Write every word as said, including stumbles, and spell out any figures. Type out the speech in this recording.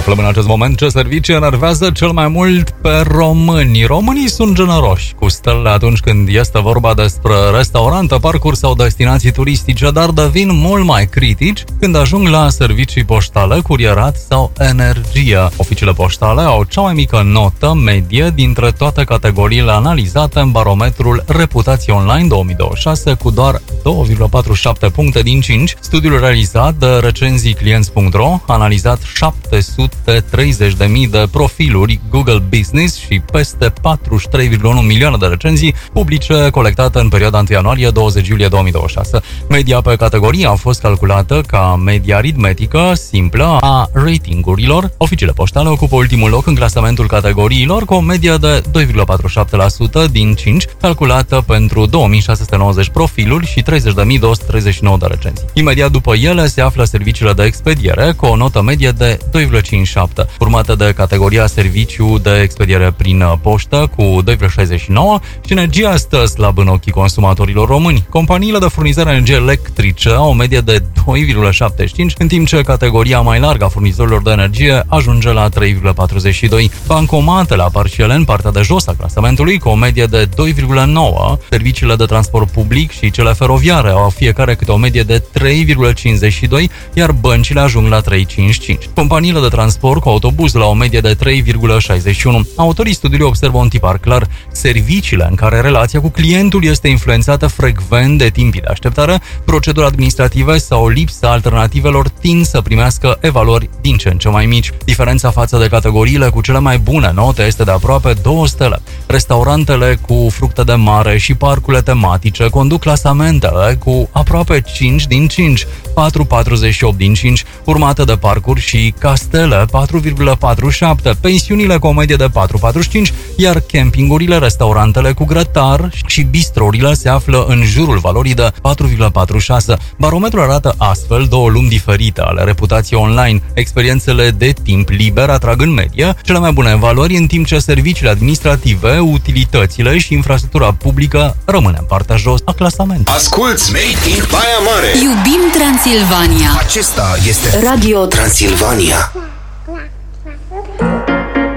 Aflăm în acest moment ce servicii enervează cel mai mult pe români. Românii sunt generoși cu stelele atunci când este vorba despre restaurante, parcuri sau destinații turistice, dar devin mult mai critici când ajung la servicii poștale, curierat sau energie. Oficiile poștale au cea mai mică notă medie dintre toate categoriile analizate în barometrul Reputație Online două mii douăzeci și șase cu doar doi virgulă patruzeci și șapte puncte din cinci. Studiul realizat de recenzii clienți punct ro a analizat șapte sute treizeci de mii de profiluri Google Business și peste patruzeci și trei virgulă unu milioane de recenzii publice colectate în perioada unu ianuarie douăzeci iulie două mii douăzeci și șase. Media pe categorie a fost calculată ca media aritmetică simplă a ratingurilor. Oficiile poștale ocupă ultimul loc în clasamentul categoriilor cu o medie de doi virgulă patruzeci și șapte la sută din cinci, calculată pentru două mii șase sute nouăzeci profiluri și treizeci de mii două sute treizeci și nouă de recenzii. Imediat după ele se află serviciile de expediere cu o notă medie de doi virgulă cincizeci și șapte, urmată de categoria serviciu de expediere prin poștă cu doi virgulă șaizeci și nouă și energia stă slab în ochii consumatorilor români. Companiile de furnizare energie electrice au o medie de doi virgulă șaptezeci și cinci, în timp ce categoria mai largă a furnizorilor de energie ajunge la trei virgulă patruzeci și doi. Bancomatele apar și ele în partea de jos a clasamentului cu o medie de doi virgulă nouă. Serviciile de transport public și cele feroviare au fiecare câte o medie de trei virgulă cincizeci și doi, iar băncile ajung la trei virgulă cincizeci și cinci. Companiile de transport cu autobuz la o medie de trei virgulă șaizeci și unu. Autorii studiului observă un tipar clar: serviciile în care relația cu clientul este influențată frecvent de timpii de așteptare, proceduri administrative sau lipsa alternativelor tind să primească evaluări din ce în ce mai mici. Diferența față de categoriile cu cele mai bune note este de aproape două stele. Restaurantele cu fructe de mare și parcurile tematice conduc clasamentele cu aproape cinci din cinci, patru virgulă patruzeci și opt din cinci, urmate de parcuri și castele patru virgulă patruzeci și șapte, pensiunile cu o medie de patru virgulă patruzeci și cinci, iar campingurile, restaurantele cu grătar și bistrourile se află în jurul valorii de patru virgulă patruzeci și șase. Barometrul arată astfel două lumi diferite ale reputației online. Experiențele de timp liber atrag în medie cele mai bune valori, în timp ce serviciile administrative, utilitățile și infrastructura publică rămâne în partea jos a clasamentului. Asculți Made in Baia Mare. Iubim Transilvania. Acesta este Radio Transilvania.